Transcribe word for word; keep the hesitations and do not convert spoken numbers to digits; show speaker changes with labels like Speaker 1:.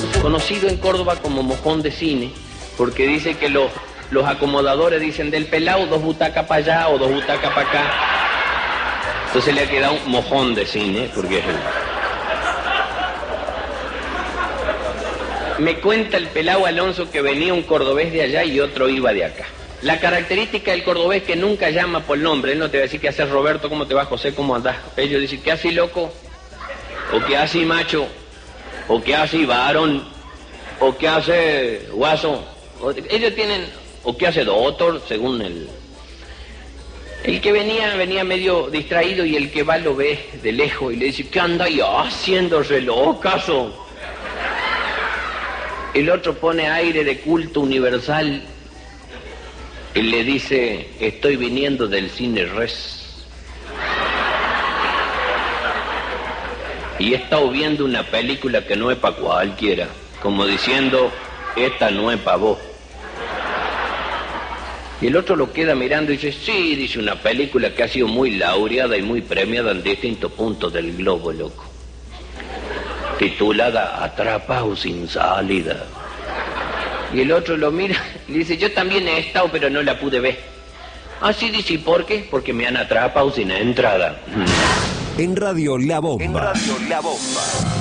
Speaker 1: Conocido en Córdoba como mojón de cine, porque dice que los, los acomodadores dicen del pelado dos butacas para allá o dos butacas para acá. Entonces le ha quedado un mojón de cine, porque es el... Me cuenta el pelado Alonso que venía un cordobés de allá y otro iba de acá. La característica del cordobés es que nunca llama por nombre. Él no te va a decir qué haces, Roberto, cómo te va, José, cómo andás. Ellos dicen, ¿qué haces, loco? O ¿qué haces, macho? O ¿qué haces, varón? O ¿qué hace, guaso? O, ellos tienen, o ¿qué hace, doctor? Según el... El que venía, venía medio distraído y el que va lo ve de lejos y le dice, ¿qué anda ya haciendo, reloj, caso? El otro pone aire de culto universal y le dice, estoy viniendo del cine Res. Y he estado viendo una película que no es para cualquiera, como diciendo, esta no es para vos. Y el otro lo queda mirando y dice, sí, dice, una película que ha sido muy laureada y muy premiada en distintos puntos del globo, loco. Titulada Atrapado sin salida. Y el otro lo mira y dice, yo también he estado, pero no la pude ver. Ah, sí, dice, ¿y por qué? Porque me han atrapado sin entrada.
Speaker 2: En Radio La Bomba.
Speaker 3: En Radio La Bomba.